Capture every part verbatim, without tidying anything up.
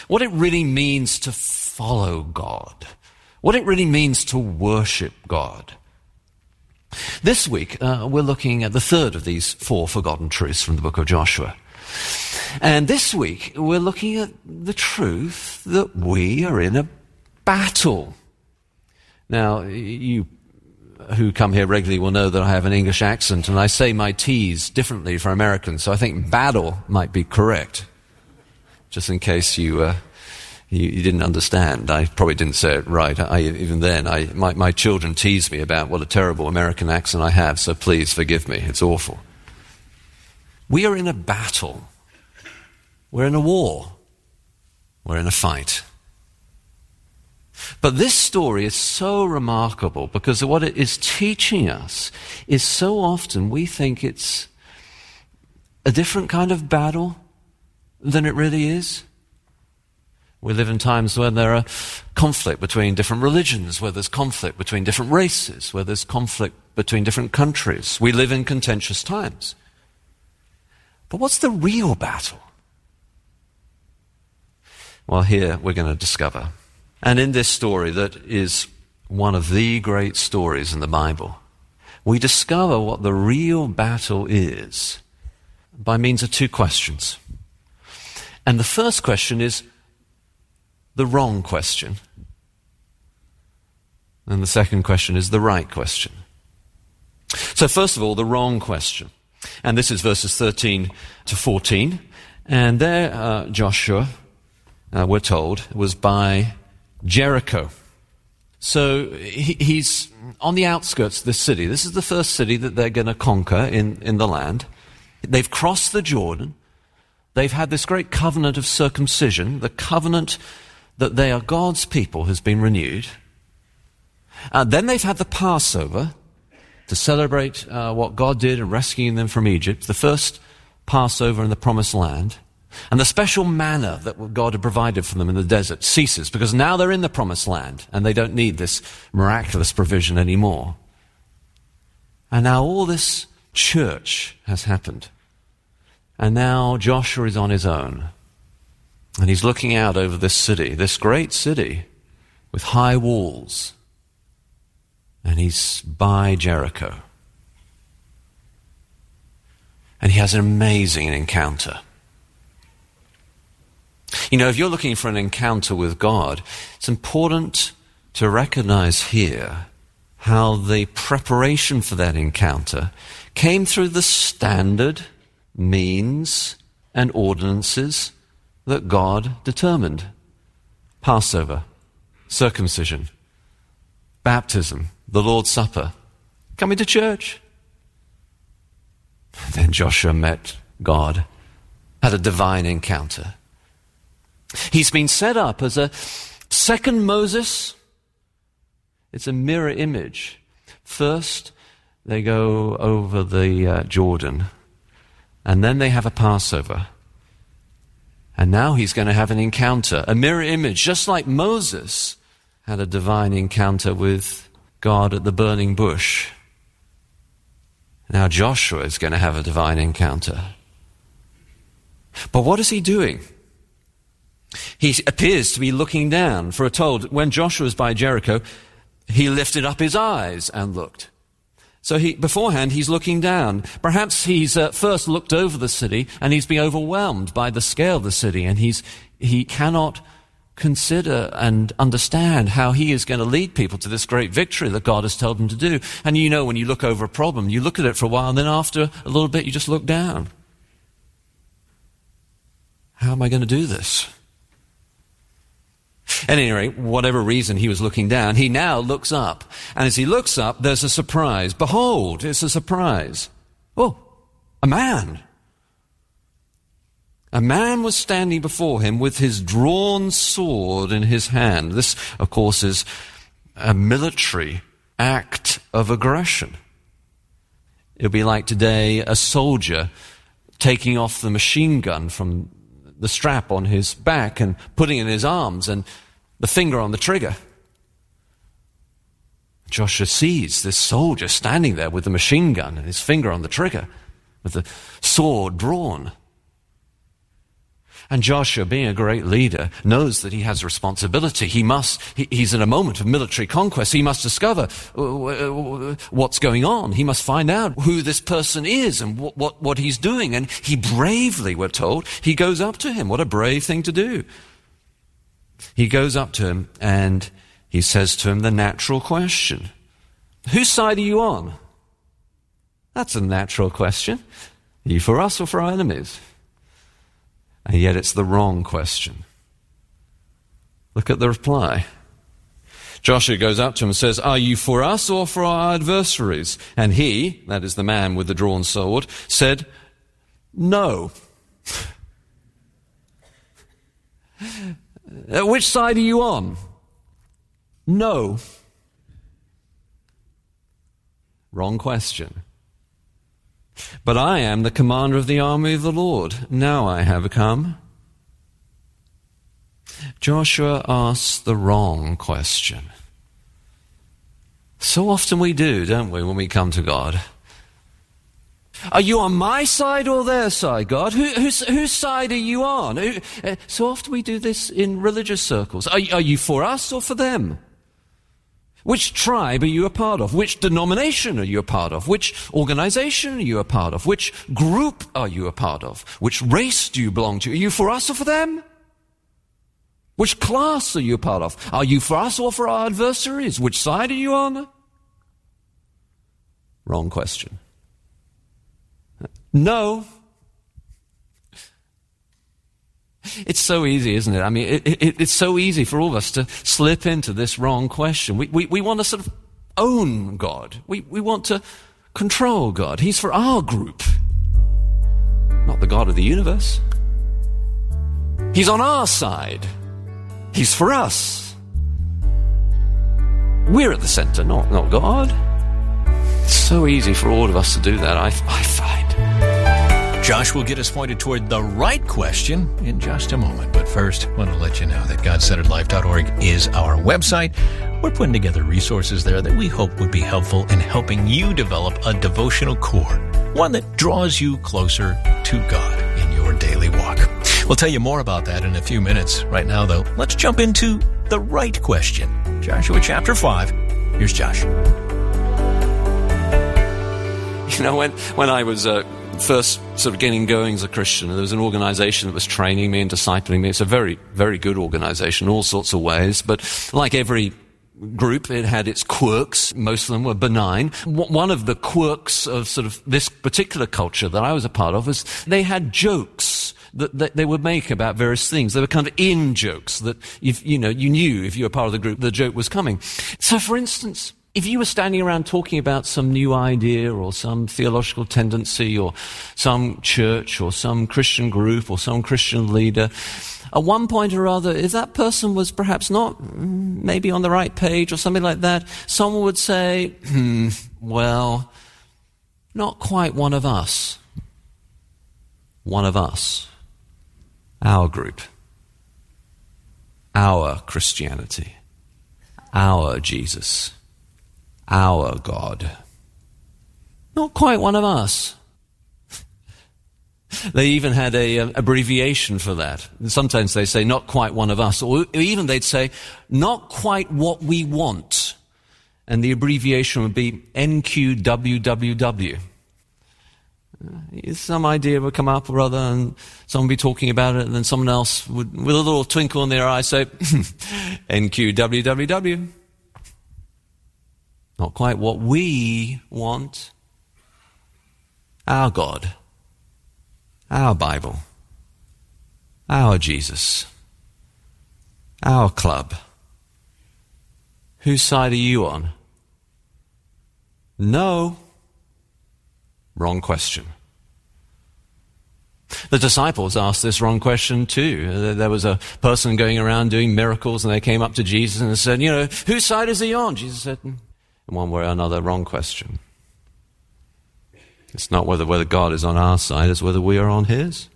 what it really means to follow God, what it really means to worship God. This week, uh, we're looking at the third of these four forgotten truths from the book of Joshua. And this week, we're looking at the truth that we are in a battle. Now, you who come here regularly will know that I have an English accent, and I say my T's differently for Americans, so I think battle might be correct. Just in case you, uh, you, you didn't understand. I probably didn't say it right. I, even then, I, my, my children tease me about what a terrible American accent I have, so please forgive me. It's awful. We are in a battle. We're in a war. We're in a fight. But this story is so remarkable because what it is teaching us is so often we think it's a different kind of battle than it really is. We live in times when there are conflict between different religions, where there's conflict between different races, where there's conflict between different countries. We live in contentious times. But what's the real battle? Well, here we're going to discover. And in this story that is one of the great stories in the Bible, we discover what the real battle is by means of two questions. And the first question is the wrong question. And the second question is the right question. So first of all, the wrong question. And this is verses thirteen to fourteen. And there uh, Joshua, uh, we're told, was by Jericho. So he, he's on the outskirts of this city. This is the first city that they're going to conquer in, in the land. They've crossed the Jordan. They've had this great covenant of circumcision. The covenant that they are God's people has been renewed. Uh, then they've had the Passover to celebrate uh, what God did in rescuing them from Egypt, the first Passover in the Promised Land. And the special manna that God had provided for them in the desert ceases because now they're in the Promised Land and they don't need this miraculous provision anymore. And now all this church has happened. And now Joshua is on his own. And he's looking out over this city, this great city with high walls. And he's by Jericho. And he has an amazing encounter. You know, if you're looking for an encounter with God, it's important to recognize here how the preparation for that encounter came through the standard means and ordinances that God determined. Passover, circumcision, baptism, the Lord's Supper, coming to church. Then Joshua met God, had a divine encounter. He's been set up as a second Moses. It's a mirror image. First, they go over the uh, Jordan, and then they have a Passover. And now he's going to have an encounter, a mirror image, just like Moses had a divine encounter with God at the burning bush. Now Joshua is going to have a divine encounter. But what is he doing? He appears to be looking down, for we're told when Joshua was by Jericho, he lifted up his eyes and looked. So he, beforehand, he's looking down. Perhaps he's uh, first looked over the city and he's been overwhelmed by the scale of the city, and he's he cannot consider and understand how he is going to lead people to this great victory that God has told him to do. And you know, when you look over a problem, you look at it for a while, and then after a little bit, you just look down. How am I going to do this? At any rate, whatever reason he was looking down, he now looks up. And as he looks up, there's a surprise. Behold, it's a surprise. Oh, a man. A man was standing before him with his drawn sword in his hand. This, of course, is a military act of aggression. It would be like today a soldier taking off the machine gun from the strap on his back and putting it in his arms and the finger on the trigger. Joshua sees this soldier standing there with the machine gun and his finger on the trigger, with the sword drawn. And Joshua, being a great leader, knows that he has responsibility. He must, he, he's in a moment of military conquest. He must discover what's going on. He must find out who this person is and what, what, what he's doing. And he bravely, we're told, he goes up to him. What a brave thing to do. He goes up to him and he says to him the natural question. Whose side are you on? That's a natural question. Are you for us or for our enemies? And yet it's the wrong question. Look at the reply. Joshua goes up to him and says, are you for us or for our adversaries? And he, that is the man with the drawn sword, said, no. Which side are you on? No. Wrong question. But I am the commander of the army of the Lord. Now I have come. Joshua asks the wrong question. So often we do, don't we, when we come to God? Are you on my side or their side, God? Who, whose, whose side are you on? Who, uh, so often we do this in religious circles. Are, are you for us or for them? Which tribe are you a part of? Which denomination are you a part of? Which organization are you a part of? Which group are you a part of? Which race do you belong to? Are you for us or for them? Which class are you a part of? Are you for us or for our adversaries? Which side are you on? Wrong question. No. It's so easy, isn't it? I mean, it, it, it's so easy for all of us to slip into this wrong question. We, we, we want to sort of own God. We, we want to control God. He's for our group, not the God of the universe. He's on our side. He's for us. We're at the center, not, not God. It's so easy for all of us to do that, I, I find. Josh will get us pointed toward the right question in just a moment. But first, I want to let you know that God Centered Life dot org is our website. We're putting together resources there that we hope would be helpful in helping you develop a devotional core, one that draws you closer to God in your daily walk. We'll tell you more about that in a few minutes. Right now, though, let's jump into the right question. Joshua chapter five. Here's Josh. You know, when, when I was uh, first sort of getting going as a Christian, there was an organization that was training me and discipling me. It's a very, very good organization in all sorts of ways. But like every group, it had its quirks. Most of them were benign. One of the quirks of sort of this particular culture that I was a part of was they had jokes that, that they would make about various things. They were kind of in jokes that, if, you know, you knew if you were part of the group, the joke was coming. So, for instance, if you were standing around talking about some new idea or some theological tendency or some church or some Christian group or some Christian leader, at one point or other, if that person was perhaps not maybe on the right page or something like that, someone would say, hmm, well, not quite one of us. One of us. Our group. Our Christianity. Our Jesus. Our God. Not quite one of us. They even had a, a abbreviation for that. Sometimes they say, not quite one of us. Or even they'd say, not quite what we want. And the abbreviation would be N Q W W W. Some idea would come up or other, and someone would be talking about it, and then someone else would, with a little twinkle in their eye, say, N Q W W W. Not quite what we want. Our God. Our Bible. Our Jesus. Our club. Whose side are you on? No. Wrong question. The disciples asked this wrong question too. There was a person going around doing miracles, and they came up to Jesus and said, you know, whose side is he on? Jesus said, in one way or another, wrong question. It's not whether, whether God is on our side, it's whether we are on his.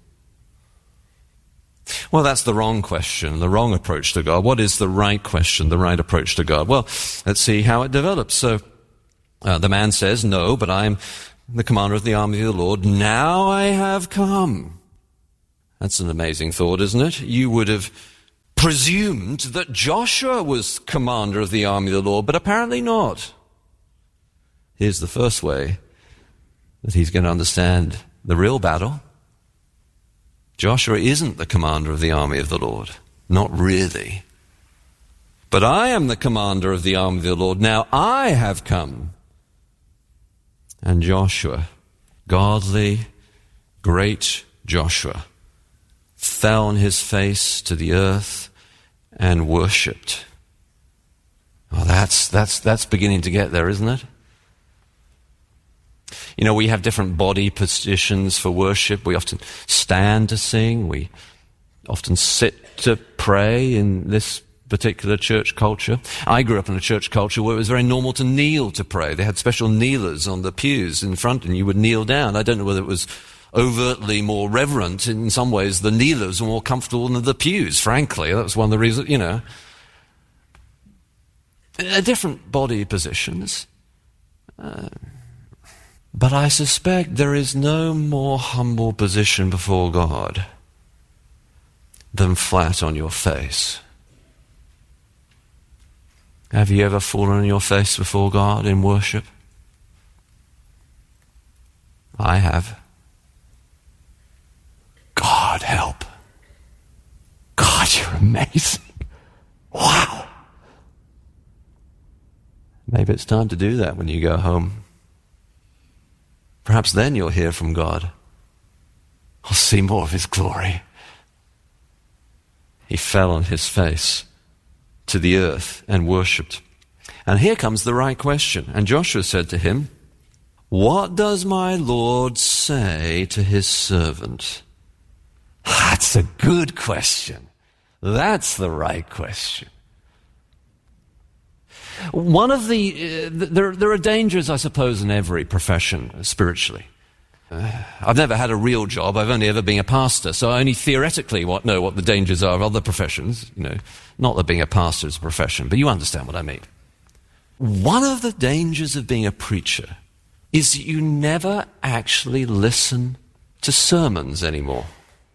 Well, that's the wrong question, the wrong approach to God. What is the right question, the right approach to God? Well, let's see how it develops. So uh, the man says, no, but I'm the commander of the army of the Lord. Now I have come. That's an amazing thought, isn't it? You would have presumed that Joshua was commander of the army of the Lord, but apparently not. Here's the first way that he's going to understand the real battle. Joshua isn't the commander of the army of the Lord. Not really. But I am the commander of the army of the Lord. Now I have come. And Joshua, godly, great Joshua, fell on his face to the earth and worshipped. Well, that's, that's, that's beginning to get there, isn't it? You know, we have different body positions for worship. We often stand to sing. We often sit to pray in this particular church culture. I grew up in a church culture where it was very normal to kneel to pray. They had special kneelers on the pews in front, and you would kneel down. I don't know whether it was overtly more reverent. In some ways, the kneelers were more comfortable than the pews, frankly. That was one of the reasons, you know. Uh, different body positions. Uh, but I suspect there is no more humble position before God than flat on your face. Have you ever fallen on your face before God in worship? I have. God help. God, you're amazing. Wow. Maybe it's time to do that when you go home. Perhaps then you'll hear from God. I'll see more of his glory. He fell on his face to the earth and worshipped. And here comes the right question. And Joshua said to him, what does my Lord say to his servant? That's a good question. That's the right question. One of the, uh, there, there are dangers, I suppose, in every profession spiritually. Uh, I've never had a real job. I've only ever been a pastor, so I only theoretically what, know what the dangers are of other professions. You know, not that being a pastor is a profession, but you understand what I mean. One of the dangers of being a preacher is that you never actually listen to sermons anymore.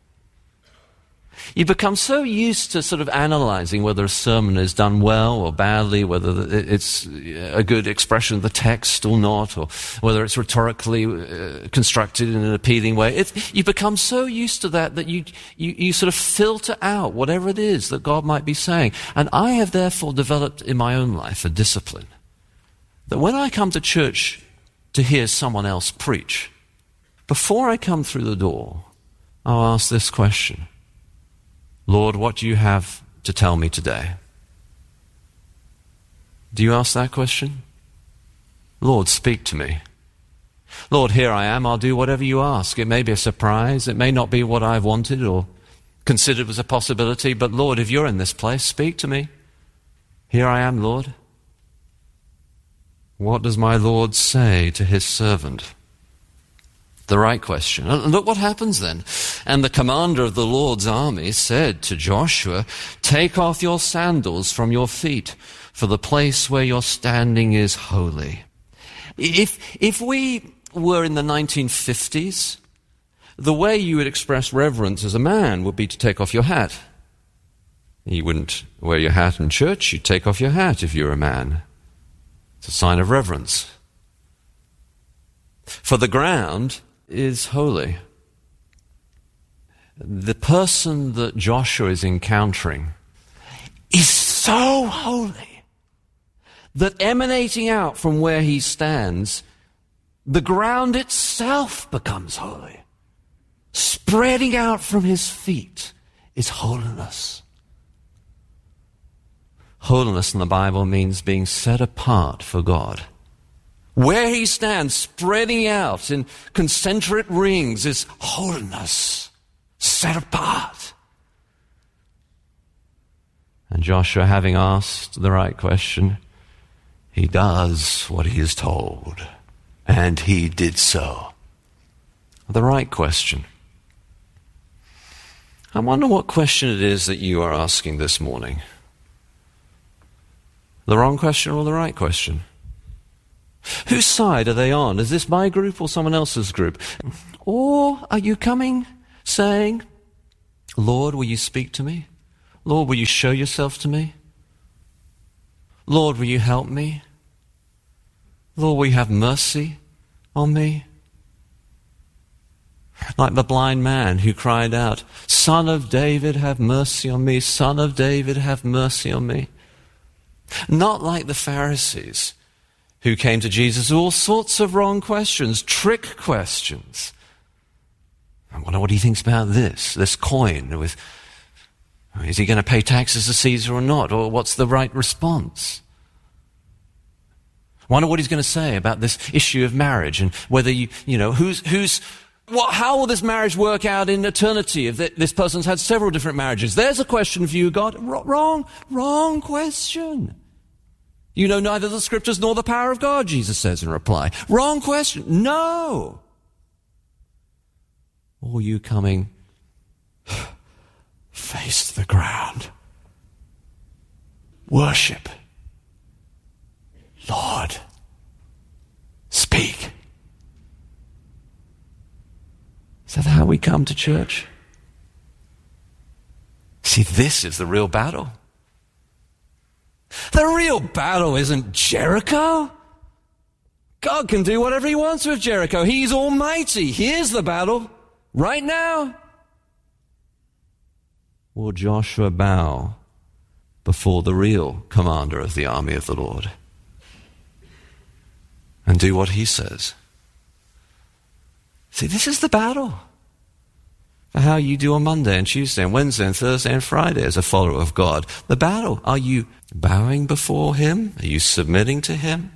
You become so used to sort of analyzing whether a sermon is done well or badly, whether it's a good expression of the text or not, or whether it's rhetorically uh, constructed in an appealing way. It's, you become so used to that that you, you, you sort of filter out whatever it is that God might be saying. And I have therefore developed in my own life a discipline that when I come to church to hear someone else preach, before I come through the door, I'll ask this question. Lord, what do you have to tell me today? Do you ask that question? Lord, speak to me. Lord, here I am. I'll do whatever you ask. It may be a surprise. It may not be what I've wanted or considered as a possibility. But Lord, if you're in this place, speak to me. Here I am, Lord. What does my Lord say to his servant? The right question. And look what happens then. And the commander of the Lord's army said to Joshua, take off your sandals from your feet, for the place where you're standing is holy. If, if we were in the nineteen fifties, the way you would express reverence as a man would be to take off your hat. You wouldn't wear your hat in church, you'd take off your hat if you're a man. It's a sign of reverence. For the ground is holy. The person that Joshua is encountering is so holy that emanating out from where he stands, the ground itself becomes holy. Spreading out from his feet is holiness. Holiness in the Bible means being set apart for God. Where he stands, spreading out in concentric rings, is holiness, set apart. And Joshua, having asked the right question, he does what he is told. And he did so. The right question. I wonder what question it is that you are asking this morning. The wrong question or the right question? Whose side are they on? Is this my group or someone else's group? Or are you coming saying, Lord, will you speak to me? Lord, will you show yourself to me? Lord, will you help me? Lord, will you have mercy on me? Like the blind man who cried out, Son of David, have mercy on me. Son of David, have mercy on me. Not like the Pharisees who came to Jesus with all sorts of wrong questions, trick questions. I wonder what he thinks about this, this coin. With, is he going to pay taxes to Caesar or not? Or what's the right response? I wonder what he's going to say about this issue of marriage and whether you, you know, who's, who's, what, how will this marriage work out in eternity if this person's had several different marriages? There's a question for you, God. R- wrong, wrong question. You know neither the scriptures nor the power of God, Jesus says in reply. Wrong question. No. Or you coming face to the ground. Worship. Lord, speak. Is that how we come to church? See, this is the real battle. The real battle isn't Jericho. God can do whatever he wants with Jericho. He's almighty. Here's the battle right now. Will Joshua bow before the real commander of the army of the Lord and do what he says? See, this is the battle for how you do on Monday and Tuesday and Wednesday and Thursday and Friday as a follower of God. The battle. Are you bowing before him? Are you submitting to him?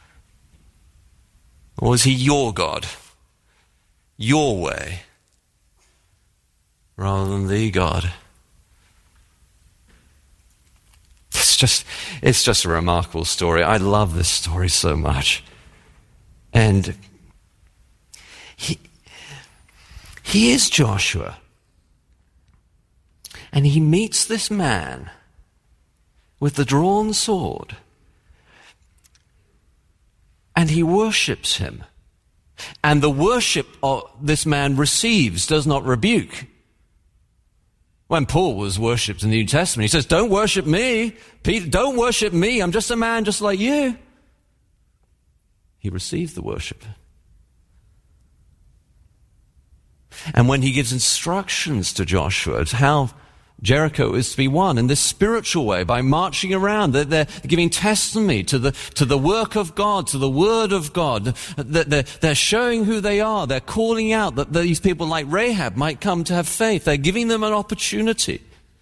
Or is he your God? Your way? Rather than the God? It's just, it's just a remarkable story. I love this story so much. And he, he is Joshua. And he meets this man with the drawn sword. And he worships him. And the worship of this man receives, does not rebuke. When Paul was worshipped in the New Testament, he says, don't worship me. Peter, don't worship me. I'm just a man just like you. He received the worship. And when he gives instructions to Joshua as how Jericho is to be won in this spiritual way by marching around, they're, they're giving testimony to the to the work of God, to the word of God. They're, they're showing who they are. They're calling out that these people like Rahab might come to have faith. They're giving them an opportunity.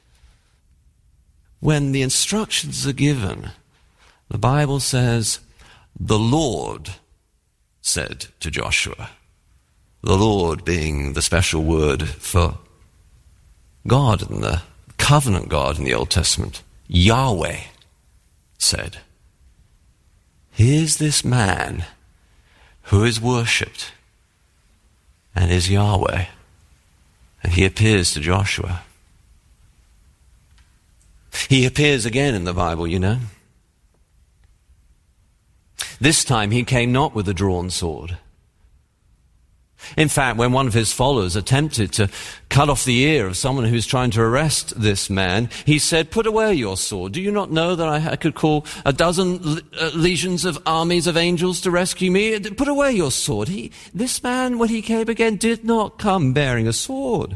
When the instructions are given, the Bible says, the Lord said to Joshua, the Lord being the special word for God and the covenant God in the Old Testament, Yahweh said, here's this man who is worshipped and is Yahweh. And he appears to Joshua. He appears again in the Bible, you know. This time he came not with a drawn sword. In fact, when one of his followers attempted to cut off the ear of someone who was trying to arrest this man, he said, put away your sword. Do you not know that I could call a dozen le- uh, legions of armies of angels to rescue me? Put away your sword. He, this man, when he came again, did not come bearing a sword.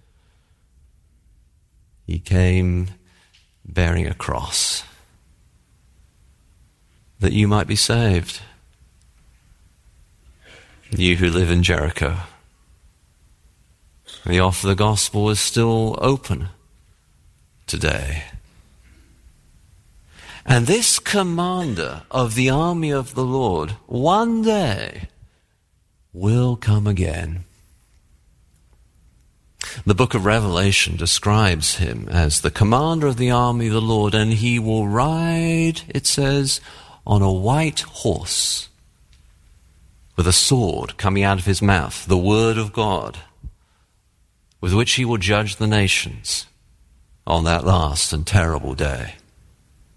He came bearing a cross, that you might be saved. You who live in Jericho. The offer of the gospel is still open today. And this commander of the army of the Lord one day will come again. The book of Revelation describes him as the commander of the army of the Lord, and he will ride, it says, on a white horse, with a sword coming out of his mouth, the word of God, with which he will judge the nations on that last and terrible day.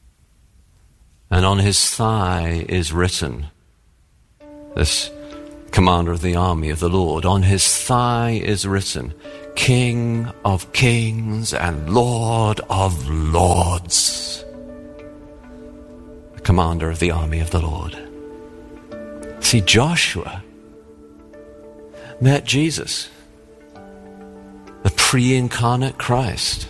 And on his thigh is written this commander of the army of the Lord. On his thigh is written, King of kings and Lord of lords. The commander of the army of the Lord. See, Joshua met Jesus, the pre-incarnate Christ.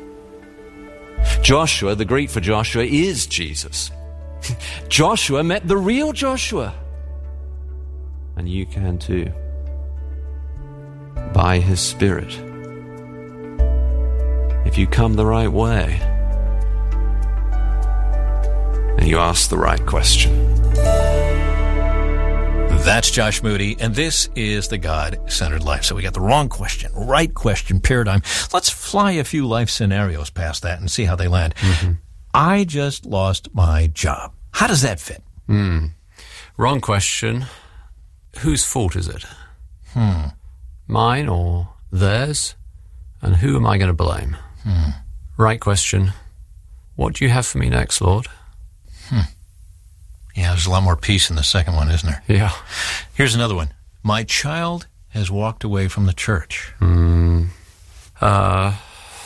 Joshua, the Greek for Joshua, is Jesus. Joshua met the real Joshua. And you can too. By his Spirit. If you come the right way. And you ask the right question. That's Josh Moody, and this is the God-Centered Life. So we got the wrong question, right question paradigm. Let's fly a few life scenarios past that and see how they land. Mm-hmm. I just lost my job. How does that fit? Mm. Wrong question. Whose fault is it? Hmm. Mine or theirs? And who am I going to blame? Hmm. Right question. What do you have for me next, Lord? Hmm. Yeah, there's a lot more peace in the second one, isn't there? Yeah. Here's another one. My child has walked away from the church. Mm. Uh,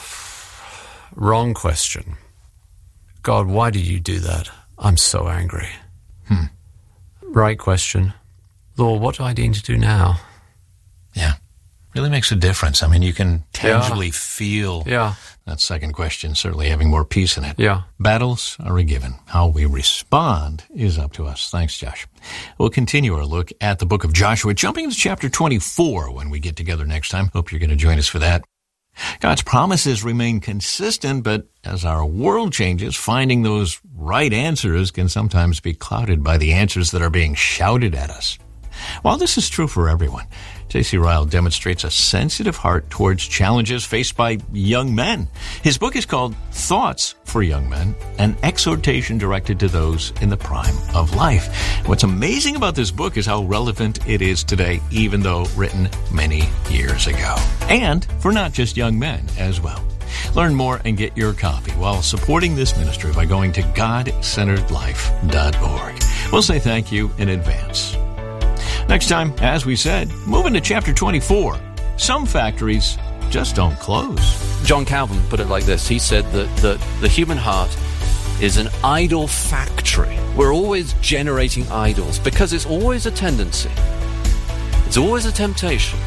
wrong question. God, why did you do that? I'm so angry. Hmm. Right question. Lord, what do I need to do now? Yeah. Really makes a difference. I mean, you can tangibly yeah. feel yeah. that second question, certainly having more peace in it. Yeah. Battles are a given. How we respond is up to us. Thanks, Josh. We'll continue our look at the book of Joshua, jumping into chapter twenty-four when we get together next time. Hope you're going to join us for that. God's promises remain consistent, but as our world changes, finding those right answers can sometimes be clouded by the answers that are being shouted at us. While this is true for everyone, J C Ryle demonstrates a sensitive heart towards challenges faced by young men. His book is called Thoughts for Young Men, an exhortation directed to those in the prime of life. What's amazing about this book is how relevant it is today, even though written many years ago. And for not just young men as well. Learn more and get your copy while supporting this ministry by going to god centered life dot org. We'll say thank you in advance. Next time, as we said, moving to chapter twenty-four. Some factories just don't close. John Calvin put it like this. He said that the, the human heart is an idol factory. We're always generating idols because it's always a tendency. It's always a temptation.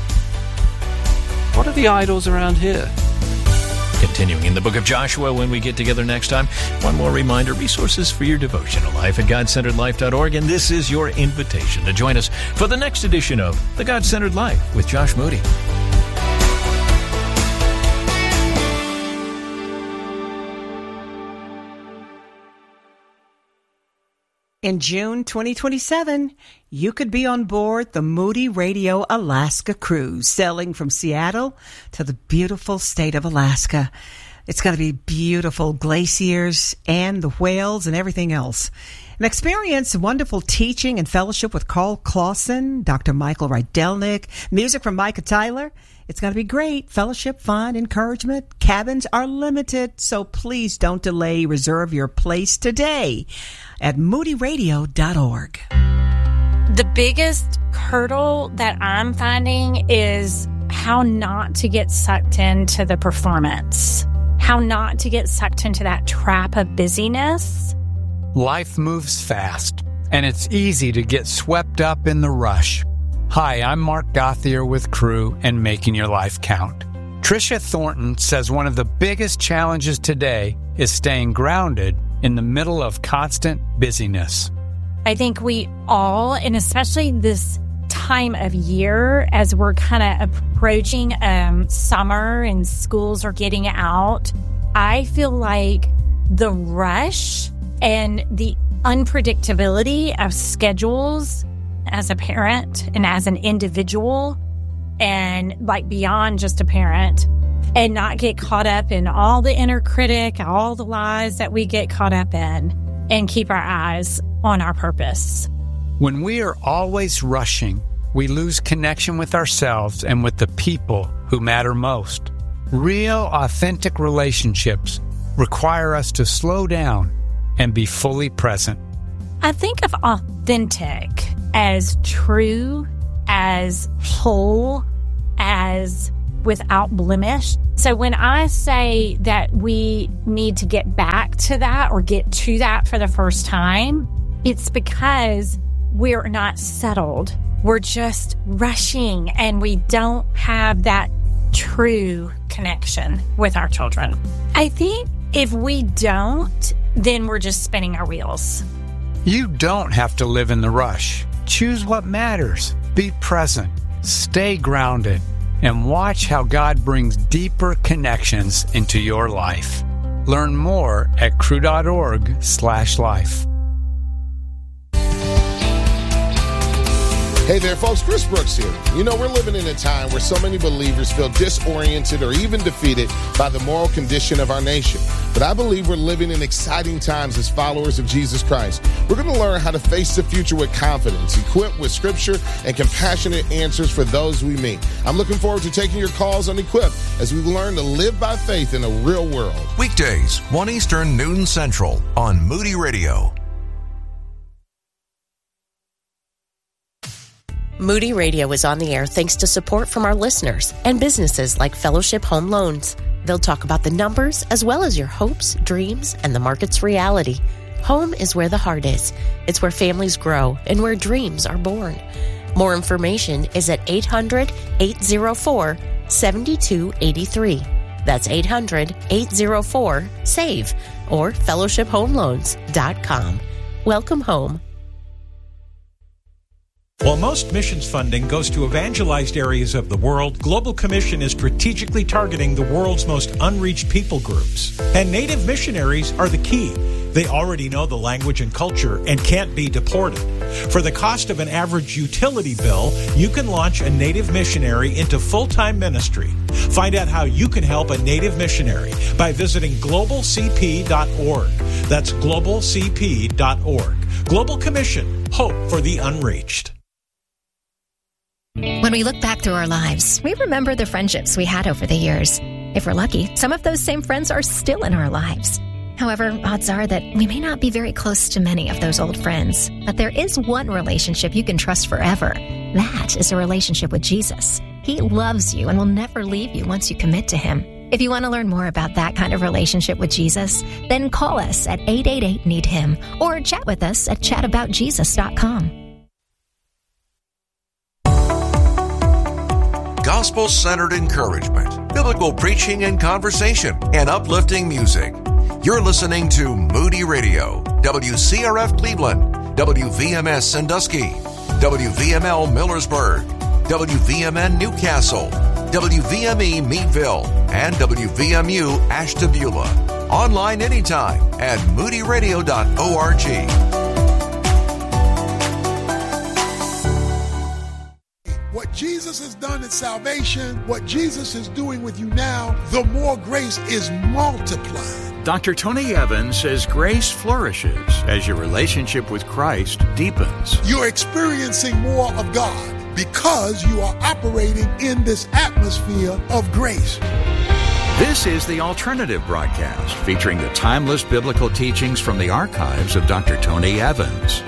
What are the idols around here? Continuing in the book of Joshua when we get together next time. One more reminder, resources for your devotional life at god centered life dot org. And this is your invitation to join us for the next edition of The God-Centered Life with Josh Moody. In June twenty twenty-seven, you could be on board the Moody Radio Alaska cruise, sailing from Seattle to the beautiful state of Alaska. It's going to be beautiful glaciers and the whales and everything else. And experience wonderful teaching and fellowship with Carl Clausen, Doctor Michael Rydelnik, music from Micah Tyler. It's going to be great. Fellowship, fun, encouragement. Cabins are limited, so please don't delay. Reserve your place today at moody radio dot org. The biggest hurdle that I'm finding is how not to get sucked into the performance, how not to get sucked into that trap of busyness. Life moves fast, and it's easy to get swept up in the rush. Hi, I'm Mark Gothier with Crew and Making Your Life Count. Tricia Thornton says one of the biggest challenges today is staying grounded in the middle of constant busyness. I think we all, and especially this time of year, as we're kind of approaching um, summer and schools are getting out, I feel like the rush and the unpredictability of schedules as a parent and as an individual and like beyond just a parent, and not get caught up in all the inner critic, all the lies that we get caught up in, and keep our eyes on our purpose. When we are always rushing, we lose connection with ourselves and with the people who matter most. Real, authentic relationships require us to slow down and be fully present. I think of authentic as true, as whole, as without blemish. So when I say that we need to get back to that or get to that for the first time, it's because we're not settled. We're just rushing and we don't have that true connection with our children. I think if we don't, then we're just spinning our wheels. You don't have to live in the rush. Choose what matters. Be present. Stay grounded. And watch how God brings deeper connections into your life. Learn more at cru.org slash life. Hey there, folks. Chris Brooks here. You know, we're living in a time where so many believers feel disoriented or even defeated by the moral condition of our nation. But I believe we're living in exciting times as followers of Jesus Christ. We're going to learn how to face the future with confidence, equipped with scripture and compassionate answers for those we meet. I'm looking forward to taking your calls on Equip as we learn to live by faith in a real world. Weekdays, one Eastern, noon Central on Moody Radio. Moody Radio is on the air thanks to support from our listeners and businesses like Fellowship Home Loans. They'll talk about the numbers as well as your hopes, dreams, and the market's reality. Home is where the heart is. It's where families grow and where dreams are born. More information is at eight hundred, eight oh four, seven two eight three. That's eight hundred, eight oh four, S A V E or fellowship home loans dot com. Welcome home. While most missions funding goes to evangelized areas of the world, Global Commission is strategically targeting the world's most unreached people groups. And Native missionaries are the key. They already know the language and culture and can't be deported. For the cost of an average utility bill, you can launch a Native missionary into full-time ministry. Find out how you can help a Native missionary by visiting global c p dot org. That's global c p dot org. Global Commission, hope for the unreached. When we look back through our lives, we remember the friendships we had over the years. If we're lucky, some of those same friends are still in our lives. However, odds are that we may not be very close to many of those old friends. But there is one relationship you can trust forever. That is a relationship with Jesus. He loves you and will never leave you once you commit to Him. If you want to learn more about that kind of relationship with Jesus, then call us at eight eight eight, need him or chat with us at chat about jesus dot com. Gospel-centered encouragement, biblical preaching and conversation, and uplifting music. You're listening to Moody Radio, W C R F Cleveland, W V M S Sandusky, W V M L Millersburg, W V M N Newcastle, W V M E Meadville, and W V M U Ashtabula. Online anytime at moody radio dot org. What Jesus has done in salvation, what Jesus is doing with you now, the more grace is multiplied. Doctor Tony Evans says grace flourishes as your relationship with Christ deepens. You're experiencing more of God because you are operating in this atmosphere of grace. This is the Alternative Broadcast, featuring the timeless biblical teachings from the archives of Doctor Tony Evans.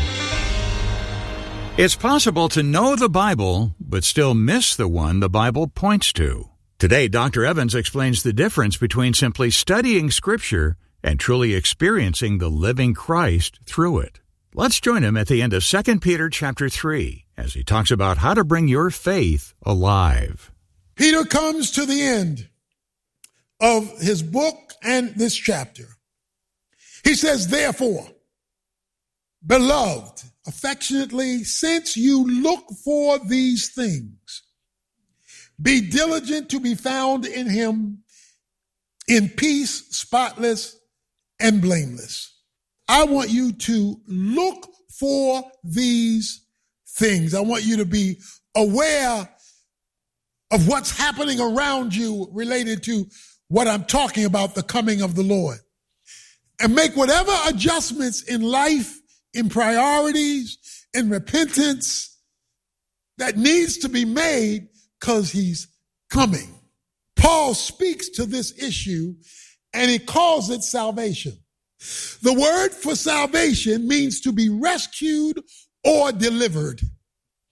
It's possible to know the Bible, but still miss the one the Bible points to. Today, Doctor Evans explains the difference between simply studying Scripture and truly experiencing the living Christ through it. Let's join him at the end of Second Peter chapter three as he talks about how to bring your faith alive. Peter comes to the end of his book and this chapter. He says, therefore, beloved, affectionately, since you look for these things, be diligent to be found in him in peace, spotless, and blameless. I want you to look for these things. I want you to be aware of what's happening around you related to what I'm talking about, the coming of the Lord. And make whatever adjustments in life, in priorities, in repentance that needs to be made because he's coming. Paul speaks to this issue and he calls it salvation. The word for salvation means to be rescued or delivered.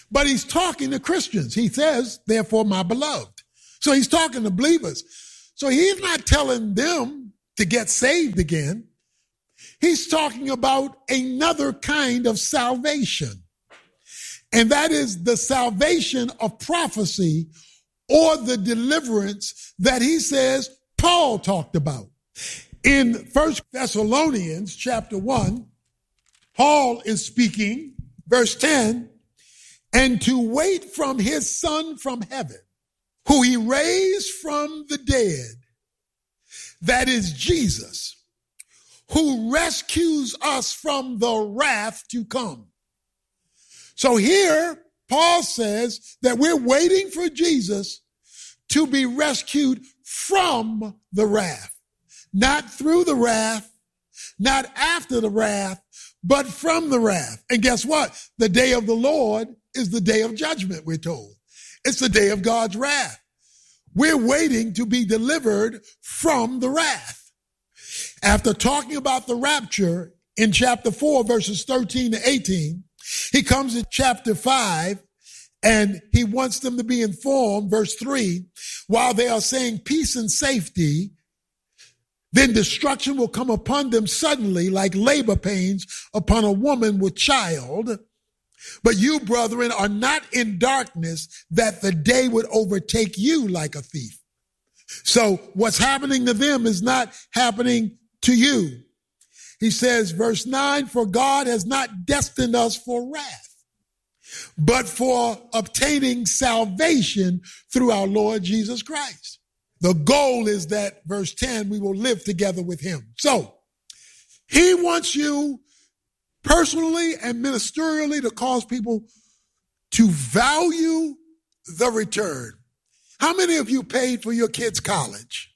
But he's talking to Christians. He says, therefore, my beloved. So he's talking to believers. So he's not telling them to get saved again. He's talking about another kind of salvation. And that is the salvation of prophecy, or the deliverance that he says Paul talked about. In First Thessalonians chapter one, Paul is speaking, verse ten, and to wait from his Son from heaven, who he raised from the dead, that is Jesus, who rescues us from the wrath to come. So here, Paul says that we're waiting for Jesus to be rescued from the wrath. Not through the wrath, not after the wrath, but from the wrath. And guess what? The day of the Lord is the day of judgment, we're told. It's the day of God's wrath. We're waiting to be delivered from the wrath. After talking about the rapture in chapter four, verses thirteen to eighteen, he comes in chapter five and he wants them to be informed, verse three, while they are saying peace and safety, then destruction will come upon them suddenly like labor pains upon a woman with child. But you, brethren, are not in darkness that the day would overtake you like a thief. So what's happening to them is not happening to you. He says, verse nine, for God has not destined us for wrath, but for obtaining salvation through our Lord Jesus Christ. The goal is that, verse ten, we will live together with him. So he wants you personally and ministerially to cause people to value the return. How many of you paid for your kids' college?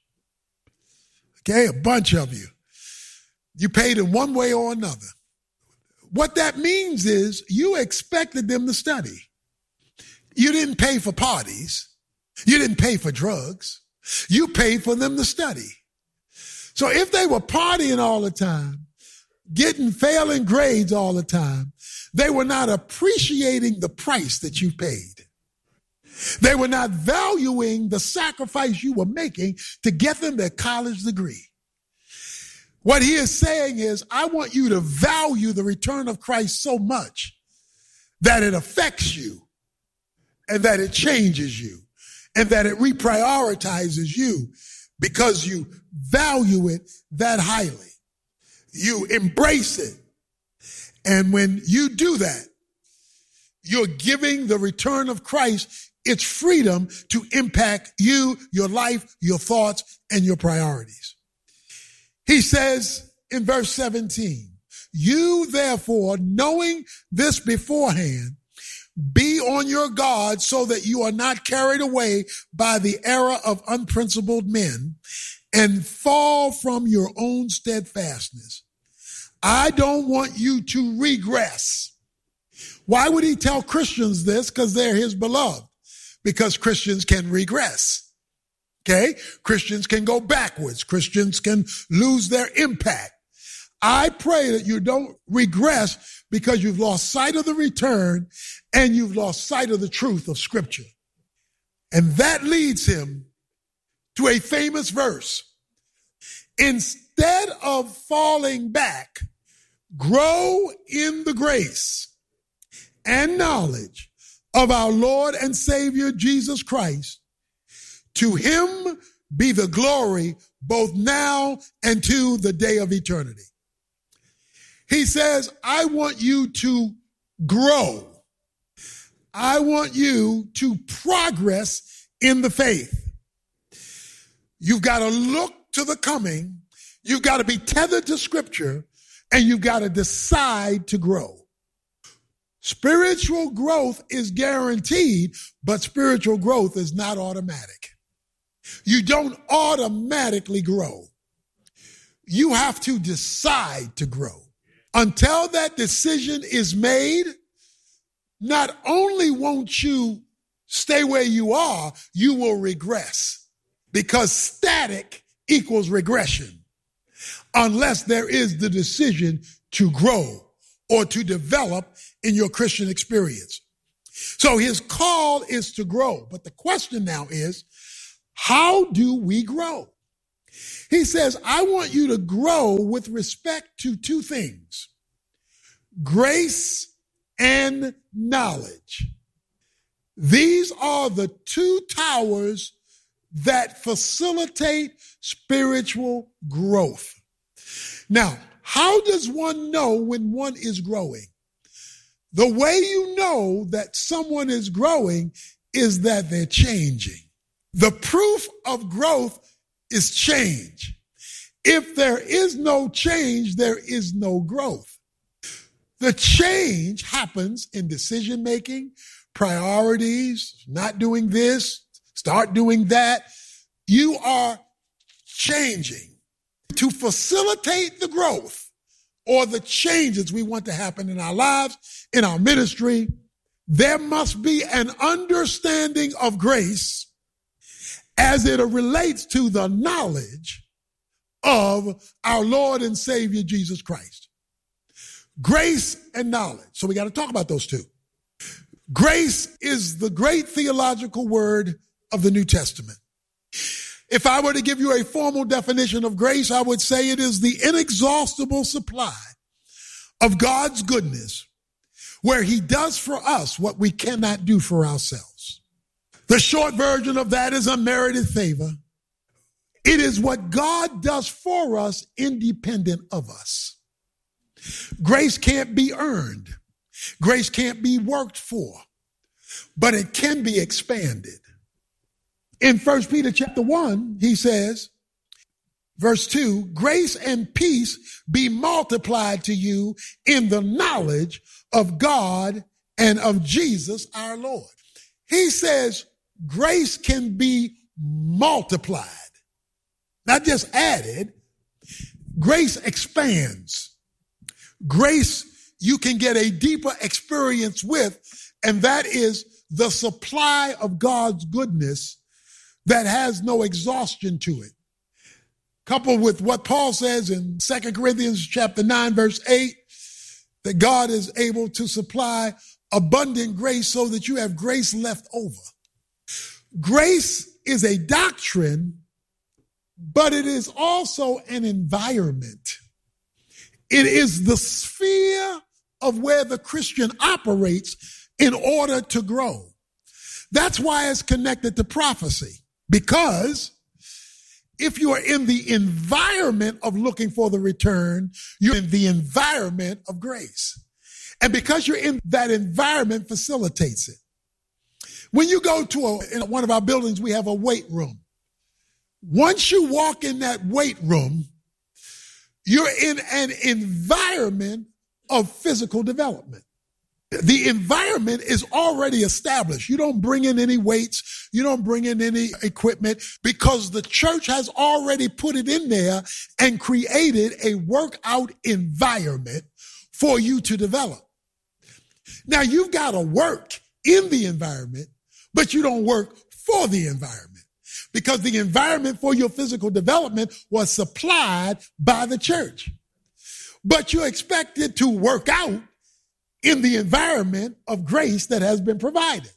Okay, a bunch of you. You paid in one way or another. What that means is you expected them to study. You didn't pay for parties. You didn't pay for drugs. You paid for them to study. So if they were partying all the time, getting failing grades all the time, they were not appreciating the price that you paid. They were not valuing the sacrifice you were making to get them their college degree. What he is saying is, I want you to value the return of Christ so much that it affects you and that it changes you and that it reprioritizes you because you value it that highly. You embrace it. And when you do that, you're giving the return of Christ its freedom to impact you, your life, your thoughts, and your priorities. He says in verse seventeen, you therefore, knowing this beforehand, be on your guard so that you are not carried away by the error of unprincipled men and fall from your own steadfastness. I don't want you to regress. Why would he tell Christians this? Because they're his beloved. Because Christians can regress. Okay? Christians can go backwards. Christians can lose their impact. I pray that you don't regress because you've lost sight of the return and you've lost sight of the truth of Scripture. And that leads him to a famous verse. Instead of falling back, grow in the grace and knowledge of our Lord and Savior Jesus Christ. To him be the glory both now and to the day of eternity. He says, I want you to grow. I want you to progress in the faith. You've got to look to the coming. You've got to be tethered to Scripture, and you've got to decide to grow. Spiritual growth is guaranteed, but spiritual growth is not automatic. You don't automatically grow. You have to decide to grow. Until that decision is made, not only won't you stay where you are, you will regress, because static equals regression unless there is the decision to grow or to develop in your Christian experience. So his call is to grow. But the question now is, how do we grow? He says, I want you to grow with respect to two things: grace and knowledge. These are the two towers that facilitate spiritual growth. Now, how does one know when one is growing? The way you know that someone is growing is that they're changing. The proof of growth is change. If there is no change, there is no growth. The change happens in decision making, priorities, not doing this, start doing that. You are changing. To facilitate the growth or the changes we want to happen in our lives, in our ministry, there must be an understanding of grace as it relates to the knowledge of our Lord and Savior, Jesus Christ. Grace and knowledge. So we got to talk about those two. Grace is the great theological word of the New Testament. If I were to give you a formal definition of grace, I would say it is the inexhaustible supply of God's goodness, where he does for us what we cannot do for ourselves. The short version of that is unmerited favor. It is what God does for us independent of us. Grace can't be earned. Grace can't be worked for, but it can be expanded. In First Peter chapter one, he says, verse two, grace and peace be multiplied to you in the knowledge of God and of Jesus our Lord. He says grace can be multiplied, not just added. Grace expands. Grace you can get a deeper experience with, and that is the supply of God's goodness that has no exhaustion to it. Coupled with what Paul says in Second Corinthians chapter nine, verse eight, that God is able to supply abundant grace so that you have grace left over. Grace is a doctrine, but it is also an environment. It is the sphere of where the Christian operates in order to grow. That's why it's connected to prophecy, because if you are in the environment of looking for the return, you're in the environment of grace. And because you're in that environment facilitates it. When you go to a, in one of our buildings, we have a weight room. Once you walk in that weight room, you're in an environment of physical development. The environment is already established. You don't bring in any weights. You don't bring in any equipment because the church has already put it in there and created a workout environment for you to develop. Now you've got to work in the environment, but you don't work for the environment because the environment for your physical development was supplied by the church. But you're expected to work out in the environment of grace that has been provided.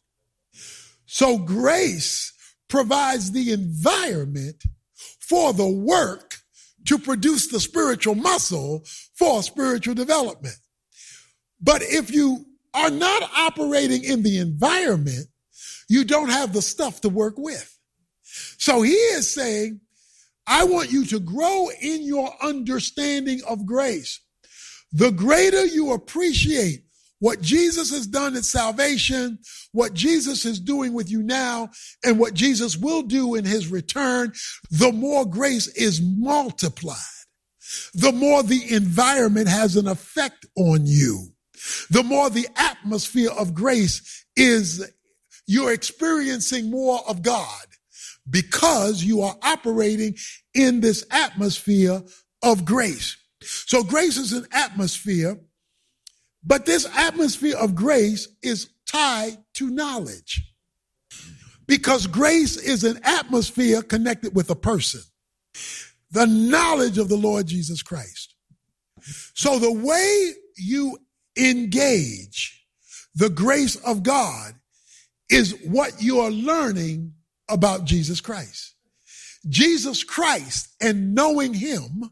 So grace provides the environment for the work to produce the spiritual muscle for spiritual development. But if you are not operating in the environment, you don't have the stuff to work with. So he is saying, I want you to grow in your understanding of grace. The greater you appreciate what Jesus has done in salvation, what Jesus is doing with you now, and what Jesus will do in his return, the more grace is multiplied. The more the environment has an effect on you. The more the atmosphere of grace is, you're experiencing more of God because you are operating in this atmosphere of grace. So grace is an atmosphere. But this atmosphere of grace is tied to knowledge because grace is an atmosphere connected with a person, the knowledge of the Lord Jesus Christ. So the way you engage, the grace of God is what you are learning about Jesus Christ. Jesus Christ and knowing him,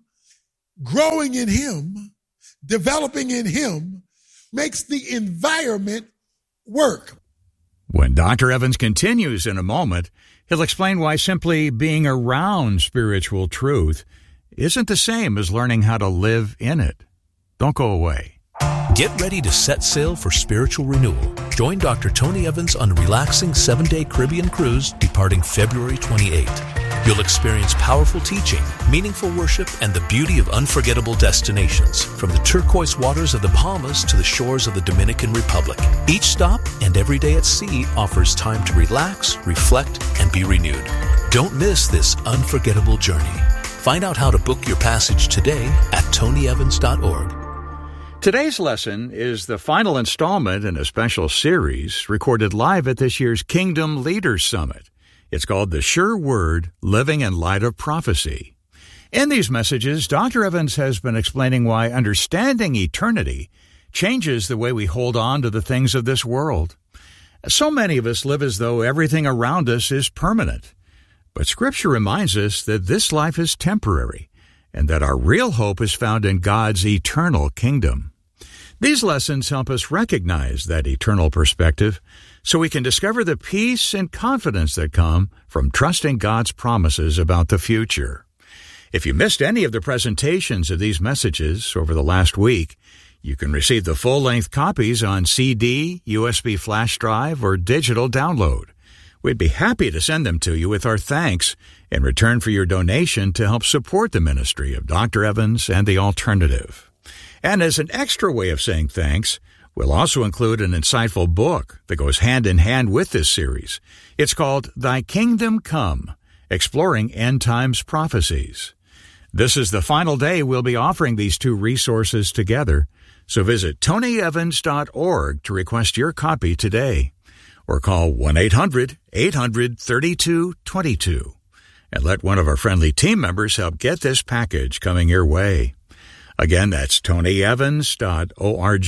growing in him, developing in him makes the environment work. When Doctor Evans continues in a moment, he'll explain why simply being around spiritual truth isn't the same as learning how to live in it. Don't go away. Get ready to set sail for spiritual renewal. Join Doctor Tony Evans on a relaxing seven-day Caribbean cruise departing February twenty-eighth. You'll experience powerful teaching, meaningful worship, and the beauty of unforgettable destinations, from the turquoise waters of the Bahamas to the shores of the Dominican Republic. Each stop and every day at sea offers time to relax, reflect, and be renewed. Don't miss this unforgettable journey. Find out how to book your passage today at tony evans dot org. Today's lesson is the final installment in a special series recorded live at this year's Kingdom Leaders Summit. It's called The Sure Word, Living in Light of Prophecy. In these messages, Doctor Evans has been explaining why understanding eternity changes the way we hold on to the things of this world. So many of us live as though everything around us is permanent. But Scripture reminds us that this life is temporary and that our real hope is found in God's eternal kingdom. These lessons help us recognize that eternal perspective so we can discover the peace and confidence that come from trusting God's promises about the future. If you missed any of the presentations of these messages over the last week, you can receive the full-length copies on C D, U S B flash drive, or digital download. We'd be happy to send them to you with our thanks in return for your donation to help support the ministry of Doctor Evans and The Alternative. And as an extra way of saying thanks, we'll also include an insightful book that goes hand in hand with this series. It's called Thy Kingdom Come, Exploring End Times Prophecies. This is the final day we'll be offering these two resources together, so visit tony evans dot org to request your copy today, or call one eight hundred eight hundred thirty-two twenty-two and let one of our friendly team members help get this package coming your way. Again, that's tony evans dot org,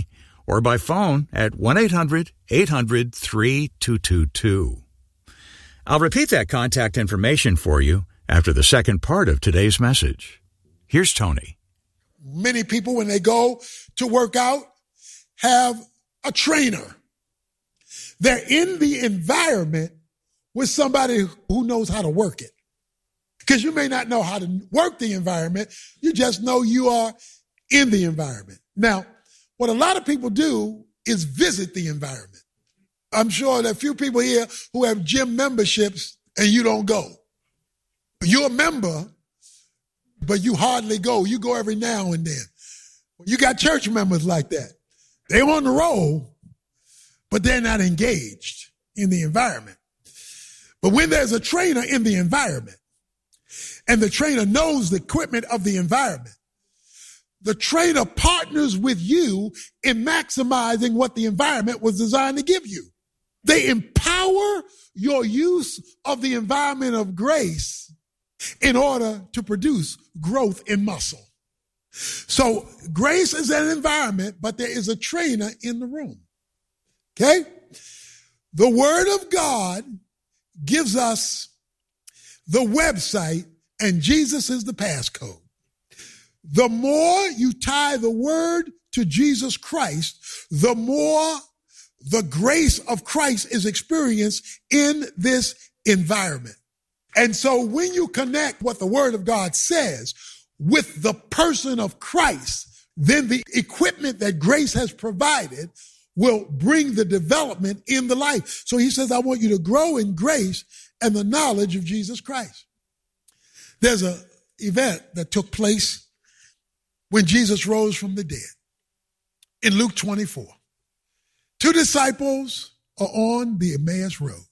or by phone at one eight hundred eight hundred three two two two. I'll repeat that contact information for you after the second part of today's message. Here's Tony. Many people, when they go to work out, have a trainer. They're in the environment with somebody who knows how to work it. Because you may not know how to work the environment. You just know you are in the environment. Now, what a lot of people do is visit the environment. I'm sure there are a few people here who have gym memberships and you don't go. You're a member, but you hardly go. You go every now and then. You got church members like that. They're on the roll, but they're not engaged in the environment. But when there's a trainer in the environment, and the trainer knows the equipment of the environment, the trainer partners with you in maximizing what the environment was designed to give you. They empower your use of the environment of grace in order to produce growth in muscle. So grace is an environment, but there is a trainer in the room. Okay? The Word of God gives us the website, and Jesus is the passcode. The more you tie the Word to Jesus Christ, the more the grace of Christ is experienced in this environment. And so when you connect what the Word of God says with the person of Christ, then the equipment that grace has provided will bring the development in the life. So he says, I want you to grow in grace and the knowledge of Jesus Christ. There's an event that took place when Jesus rose from the dead in Luke twenty-four. Two disciples are on the Emmaus Road.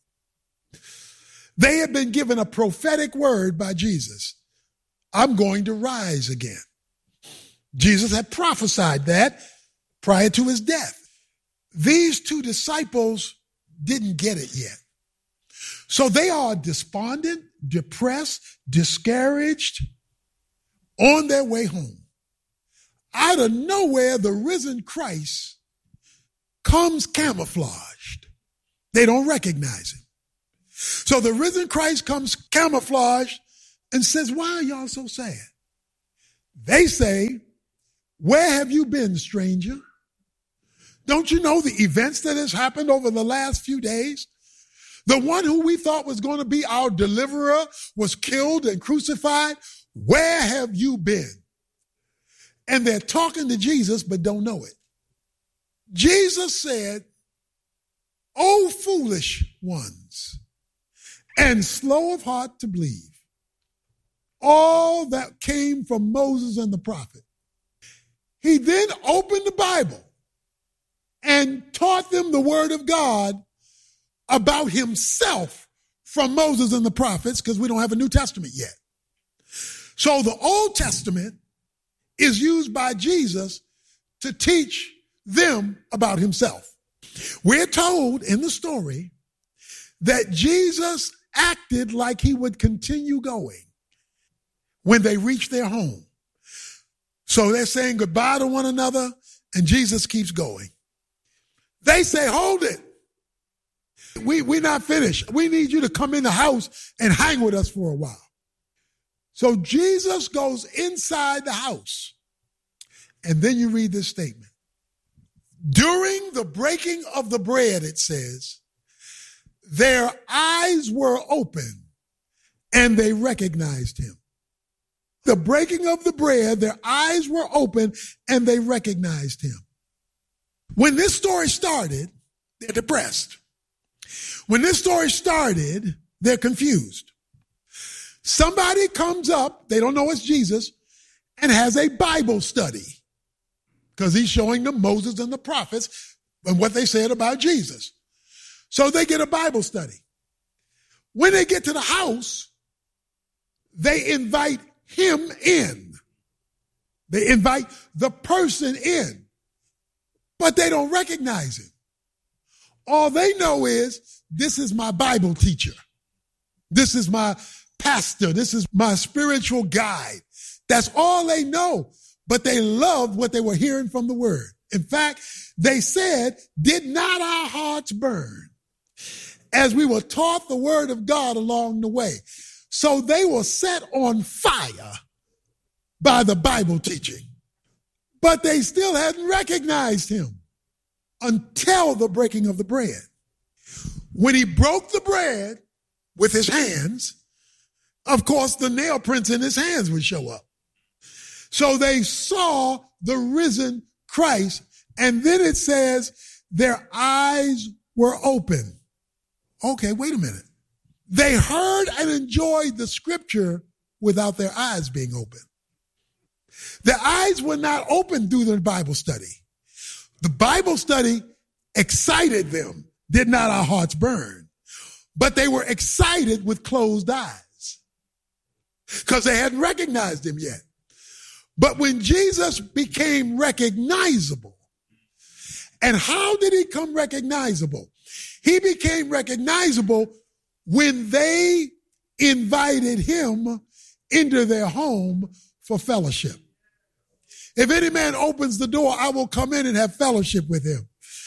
They had been given a prophetic word by Jesus. I'm going to rise again. Jesus had prophesied that prior to his death. These two disciples didn't get it yet. So they are despondent, depressed, discouraged, on their way home. Out of nowhere, the risen Christ comes camouflaged. They don't recognize him. So the risen Christ comes camouflaged and says, why are y'all so sad? They say, where have you been, stranger? Don't you know the events that has happened over the last few days? The one who we thought was going to be our deliverer was killed and crucified. Where have you been? And they're talking to Jesus, but don't know it. Jesus said, O foolish ones, and slow of heart to believe all that came from Moses and the prophet. He then opened the Bible and taught them the word of God about himself from Moses and the prophets, because we don't have a New Testament yet. So the Old Testament is used by Jesus to teach them about himself. We're told in the story that Jesus acted like he would continue going when they reached their home. So they're saying goodbye to one another, and Jesus keeps going. They say, hold it. We, we're not finished. We need you to come in the house and hang with us for a while. So Jesus goes inside the house. And then you read this statement. During the breaking of the bread, it says, their eyes were open and they recognized him. The breaking of the bread, their eyes were open and they recognized him. When this story started, they're depressed. When this story started, they're confused. Somebody comes up, they don't know it's Jesus, and has a Bible study because he's showing them Moses and the prophets and what they said about Jesus. So they get a Bible study. When they get to the house, they invite him in. They invite the person in, but they don't recognize him. All they know is, this is my Bible teacher. This is my pastor. This is my spiritual guide. That's all they know. But they loved what they were hearing from the word. In fact, they said, did not our hearts burn as we were taught the word of God along the way? So they were set on fire by the Bible teaching. But they still hadn't recognized him until the breaking of the bread. When he broke the bread with his hands, of course, the nail prints in his hands would show up. So they saw the risen Christ, and then it says their eyes were open. Okay, wait a minute. They heard and enjoyed the scripture without their eyes being open. Their eyes were not open through the Bible study. The Bible study excited them. Did not our hearts burn? But they were excited with closed eyes because they hadn't recognized him yet. But when Jesus became recognizable, and how did he become recognizable? He became recognizable when they invited him into their home for fellowship. If any man opens the door, I will come in and have fellowship with him.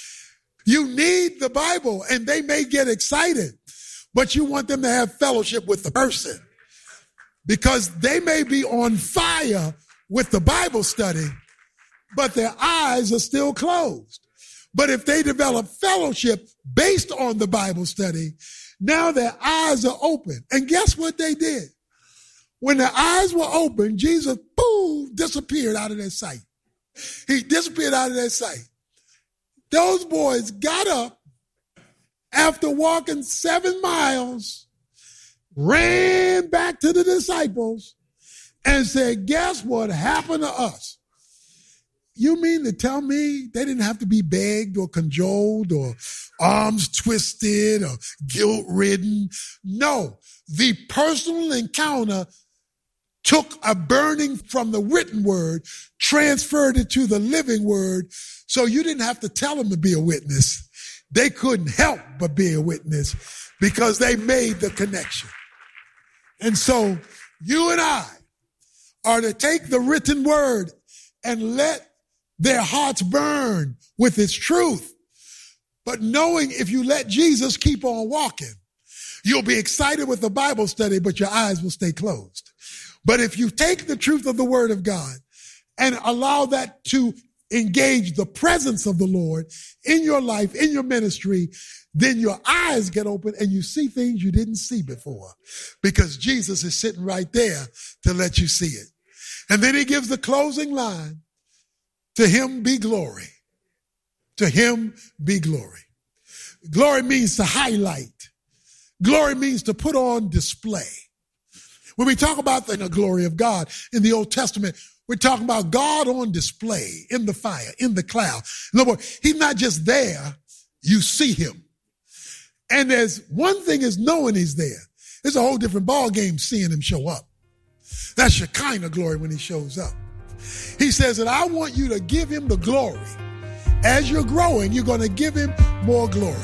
You need the Bible, and they may get excited, but you want them to have fellowship with the person because they may be on fire with the Bible study, but their eyes are still closed. But if they develop fellowship based on the Bible study, now their eyes are open. And guess what they did? When their eyes were open, Jesus, boom, disappeared out of their sight. He disappeared out of their sight. Those boys got up after walking seven miles, ran back to the disciples, and said, guess what happened to us? You mean to tell me they didn't have to be begged or cajoled or arms twisted or guilt-ridden? No, the personal encounter took a burning from the written word, transferred it to the living word, so you didn't have to tell them to be a witness. They couldn't help but be a witness because they made the connection. And so you and I are to take the written word and let their hearts burn with its truth But knowing if you let Jesus keep on walking, you'll be excited with the Bible study, but your eyes will stay closed. But if you take the truth of the Word of God and allow that to engage the presence of the Lord in your life, in your ministry, then your eyes get open and you see things you didn't see before because Jesus is sitting right there to let you see it. And then he gives the closing line, to him be glory. To him be glory. Glory means to highlight. Glory means to put on display. When we talk about the glory of God in the Old Testament, we're talking about God on display in the fire, in the cloud. In other words, he's not just there, you see him. And there's one thing is knowing he's there. There's a whole different ball game seeing him show up. That's your kind of glory when he shows up. He says that I want you to give him the glory. As you're growing, you're going to give him more glory.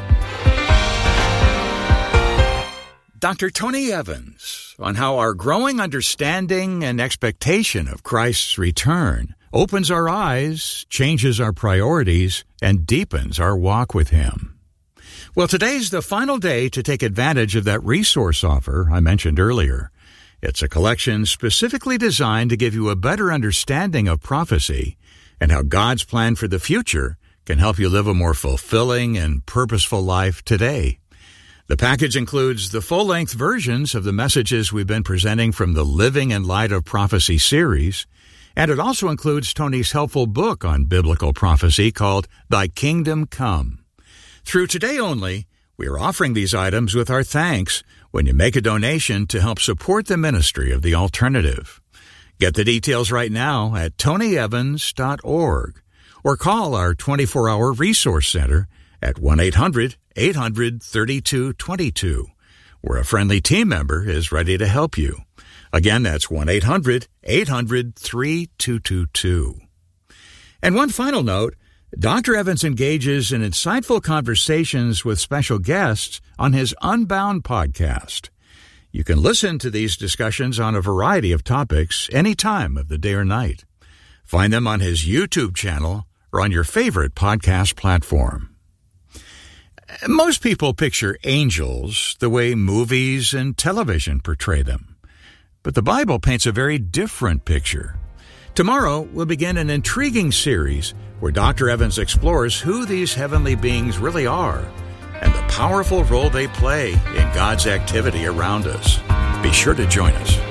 Doctor Tony Evans on how our growing understanding and expectation of Christ's return opens our eyes, changes our priorities, and deepens our walk with him. Well, today's the final day to take advantage of that resource offer I mentioned earlier. It's a collection specifically designed to give you a better understanding of prophecy and how God's plan for the future can help you live a more fulfilling and purposeful life today. The package includes the full-length versions of the messages we've been presenting from the Living in Light of Prophecy series, and it also includes Tony's helpful book on biblical prophecy called Thy Kingdom Come. Through today only, we are offering these items with our thanks when you make a donation to help support the ministry of The Alternative. Get the details right now at tony evans dot org or call our twenty-four hour resource center at one eight hundred eight hundred thirty-two twenty-two, where a friendly team member is ready to help you. Again, that's one eight hundred eight hundred thirty-two twenty-two. And one final note, Doctor Evans engages in insightful conversations with special guests on his Unbound podcast. You can listen to these discussions on a variety of topics any time of the day or night. Find them on his YouTube channel or on your favorite podcast platform. Most people picture angels the way movies and television portray them. But the Bible paints a very different picture. Tomorrow, we'll begin an intriguing series where Doctor Evans explores who these heavenly beings really are and the powerful role they play in God's activity around us. Be sure to join us.